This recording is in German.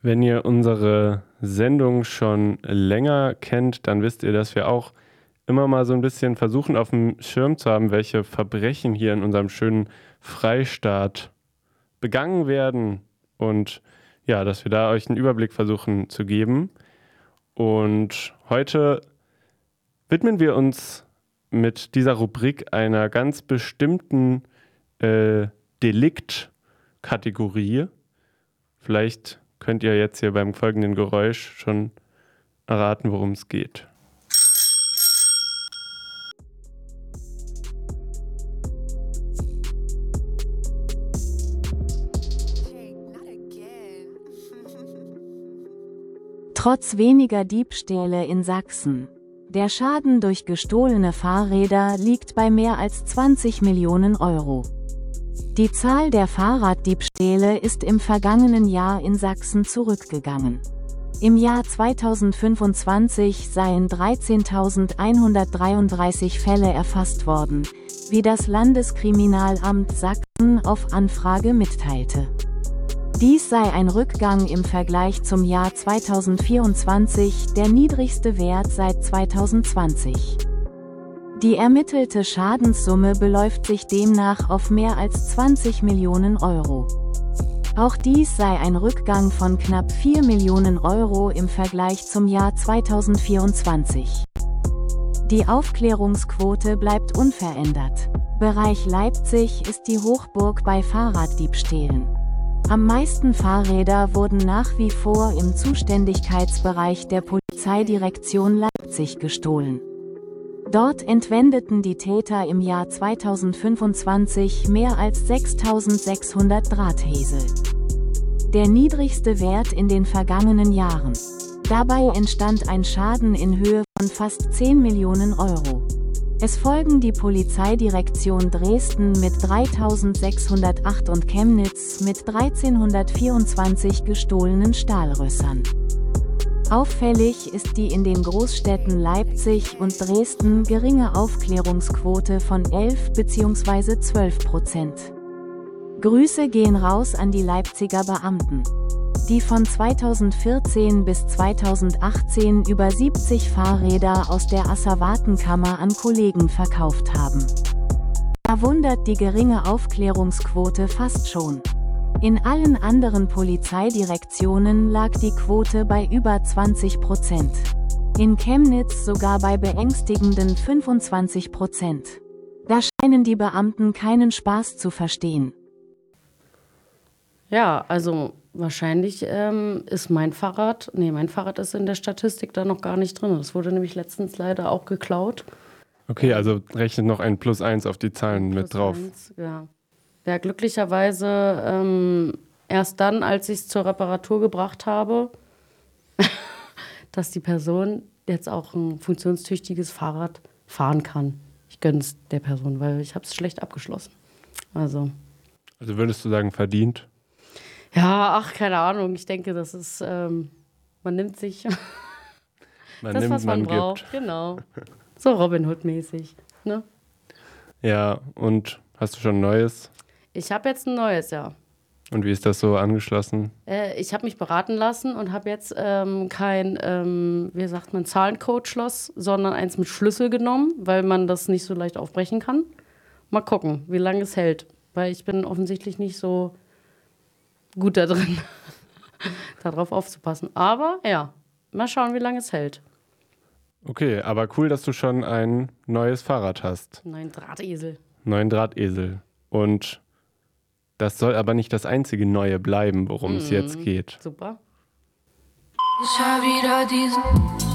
Wenn ihr unsere Sendung schon länger kennt, dann wisst ihr, dass wir auch immer mal so ein bisschen versuchen, auf dem Schirm zu haben, welche Verbrechen hier in unserem schönen Freistaat begangen werden. Und ja, dass wir da euch einen Überblick versuchen zu geben. Und heute widmen wir uns mit dieser Rubrik einer ganz bestimmten Deliktkategorie. Vielleicht könnt ihr jetzt hier beim folgenden Geräusch schon erraten, worum es geht. Trotz weniger Diebstähle in Sachsen. Der Schaden durch gestohlene Fahrräder liegt bei mehr als 20 Millionen Euro. Die Zahl der Fahrraddiebstähle ist im vergangenen Jahr in Sachsen zurückgegangen. Im Jahr 2025 seien 13.133 Fälle erfasst worden, wie das Landeskriminalamt Sachsen auf Anfrage mitteilte. Dies sei ein Rückgang im Vergleich zum Jahr 2024, der niedrigste Wert seit 2020. Die ermittelte Schadenssumme beläuft sich demnach auf mehr als 20 Millionen Euro. Auch dies sei ein Rückgang von knapp 4 Millionen Euro im Vergleich zum Jahr 2024. Die Aufklärungsquote bleibt unverändert. Bereich Leipzig ist die Hochburg bei Fahrraddiebstählen. Am meisten Fahrräder wurden nach wie vor im Zuständigkeitsbereich der Polizeidirektion Leipzig gestohlen. Dort entwendeten die Täter im Jahr 2025 mehr als 6.600 Drahtesel. Der niedrigste Wert in den vergangenen Jahren. Dabei entstand ein Schaden in Höhe von fast 10 Millionen Euro. Es folgen die Polizeidirektion Dresden mit 3.608 und Chemnitz mit 1.324 gestohlenen Stahlrössern. Auffällig ist die in den Großstädten Leipzig und Dresden geringe Aufklärungsquote von 11 bzw. 12%. Grüße gehen raus an die Leipziger Beamten, die von 2014 bis 2018 über 70 Fahrräder aus der Asservatenkammer an Kollegen verkauft haben. Da wundert die geringe Aufklärungsquote fast schon. In allen anderen Polizeidirektionen lag die Quote bei über 20%. In Chemnitz sogar bei beängstigenden 25%. Da scheinen die Beamten keinen Spaß zu verstehen. Ja, also wahrscheinlich ist mein Fahrrad ist in der Statistik da noch gar nicht drin. Das wurde nämlich letztens leider auch geklaut. Okay, also rechnet noch ein +1 auf die Zahlen mit drauf. Ja. Ja, glücklicherweise erst dann, als ich es zur Reparatur gebracht habe, dass die Person jetzt auch ein funktionstüchtiges Fahrrad fahren kann. Ich gönne es der Person, weil ich habe es schlecht abgeschlossen. Also würdest du sagen, verdient? Ja, keine Ahnung. Ich denke, das ist, man nimmt sich was man braucht. Gibt. Genau. So Robin Hood-mäßig. Ne? Ja, und hast du schon ein neues? Ich habe jetzt ein neues, ja. Und wie ist das so angeschlossen? Ich habe mich beraten lassen und habe jetzt kein, Zahlencode-Schloss, sondern eins mit Schlüssel genommen, weil man das nicht so leicht aufbrechen kann. Mal gucken, wie lange es hält. Weil ich bin offensichtlich nicht so gut da drin, darauf aufzupassen. Aber ja, mal schauen, wie lange es hält. Okay, aber cool, dass du schon ein neues Fahrrad hast. Neuen Drahtesel. Und das soll aber nicht das einzige Neue bleiben, worum es jetzt geht. Super. Ich hab wieder diesen